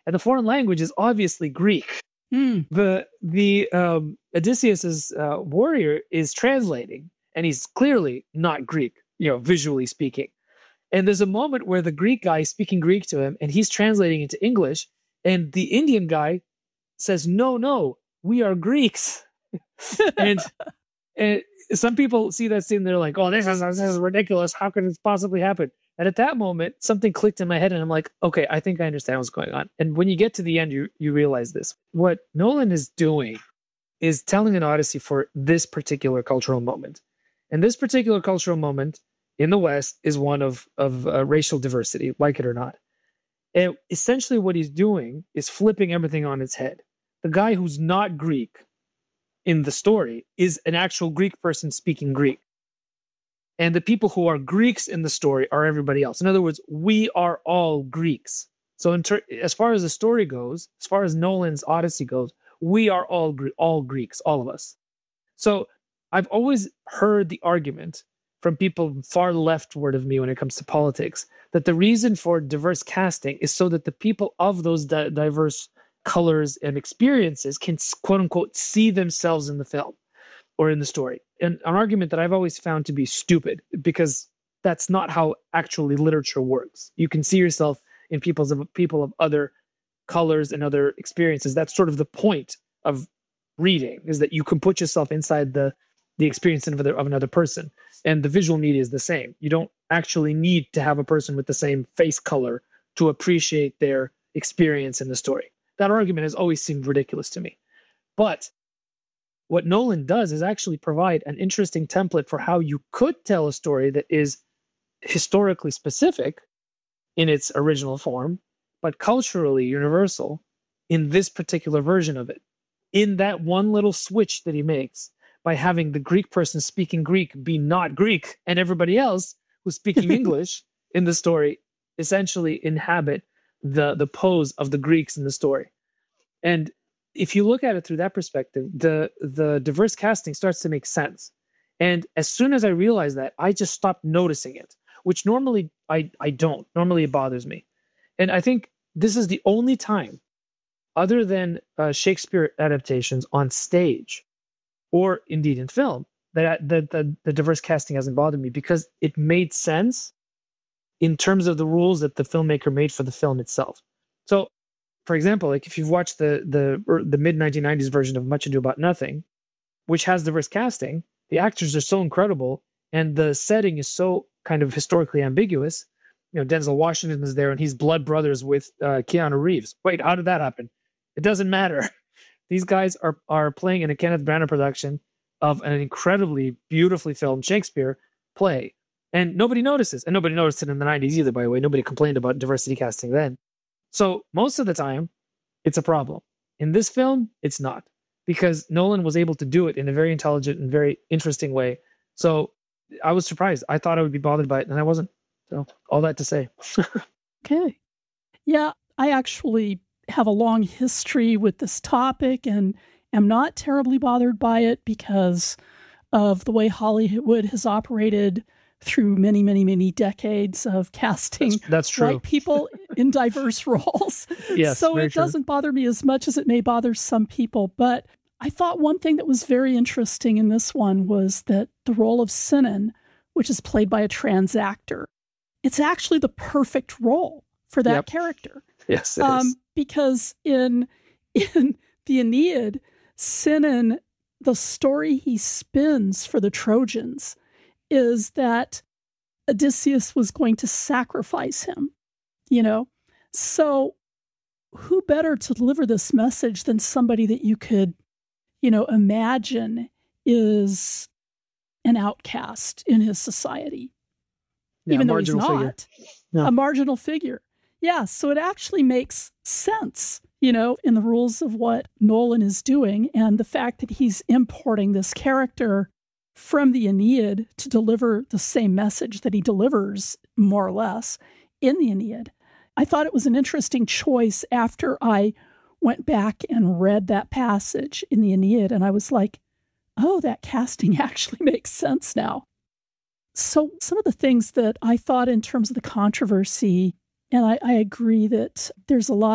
And the foreign language is obviously Greek. The Odysseus's warrior is translating, and he's clearly not Greek, visually speaking. And there's a moment where the Greek guy is speaking Greek to him, and he's translating into English, and the Indian guy says, "No, we are Greeks." and some people see that scene, they're like, "Oh, this is ridiculous. How could this possibly happen?" And at that moment, something clicked in my head, and I'm like, "Okay, I think I understand what's going on." And when you get to the end, you realize this. What Nolan is doing is telling an Odyssey for this particular cultural moment, and this particular cultural moment in the West is one of racial diversity, like it or not. And essentially, what he's doing is flipping everything on its head. The guy who's not Greek in the story is an actual Greek person speaking Greek. And the people who are Greeks in the story are everybody else. In other words, we are all Greeks. So as far as the story goes, as far as Nolan's Odyssey goes, we are all Greeks, all of us. So I've always heard the argument from people far leftward of me when it comes to politics that the reason for diverse casting is so that the people of those diverse colors and experiences can, quote unquote, see themselves in the film or in the story. And an argument that I've always found to be stupid, because that's not how actually literature works. You can see yourself in people of other colors and other experiences. That's sort of the point of reading, is that you can put yourself inside the experience of another person. And the visual media is the same. You don't actually need to have a person with the same face color to appreciate their experience in the story. That argument has always seemed ridiculous to me. But what Nolan does is actually provide an interesting template for how you could tell a story that is historically specific in its original form, but culturally universal in this particular version of it. In that one little switch that he makes, by having the Greek person speaking Greek be not Greek, and everybody else who's speaking English in the story essentially inhabit the pose of the Greeks in the story. And if you look at it through that perspective, the diverse casting starts to make sense. And as soon as I realized that, I just stopped noticing it, which normally I don't. Normally it bothers me. And I think this is the only time, other than Shakespeare adaptations on stage, or indeed in film, that the diverse casting hasn't bothered me, because it made sense in terms of the rules that the filmmaker made for the film itself. So, for example, like if you've watched the mid 1990s version of Much Ado About Nothing, which has diverse casting, the actors are so incredible, and the setting is so kind of historically ambiguous. Denzel Washington is there, and he's blood brothers with Keanu Reeves. Wait, how did that happen? It doesn't matter. These guys are playing in a Kenneth Branagh production of an incredibly beautifully filmed Shakespeare play. And nobody notices. And nobody noticed it in the 90s either, by the way. Nobody complained about diversity casting then. So most of the time, it's a problem. In this film, it's not. Because Nolan was able to do it in a very intelligent and very interesting way. So I was surprised. I thought I would be bothered by it, and I wasn't. So all that to say. Okay. Yeah, I actually have a long history with this topic and am not terribly bothered by it because of the way Hollywood has operated through many, many, many decades of casting that's true. white people in diverse roles. Yes, so it true. doesn't bother me as much as it may bother some people. But I thought one thing that was very interesting in this one was that the role of Sinan, which is played by a trans actor, it's actually the perfect role for that character. Yes, it is. Because in the Aeneid, Sinan, the story he spins for the Trojans is that Odysseus was going to sacrifice him, So who better to deliver this message than somebody that you could, imagine is an outcast in his society, even though he's not a marginal figure. Yeah, so it actually makes sense, in the rules of what Nolan is doing, and the fact that he's importing this character from the Aeneid to deliver the same message that he delivers, more or less, in the Aeneid. I thought it was an interesting choice after I went back and read that passage in the Aeneid, and I was like, oh, that casting actually makes sense now. So some of the things that I thought in terms of the controversy, and I agree that there's a lot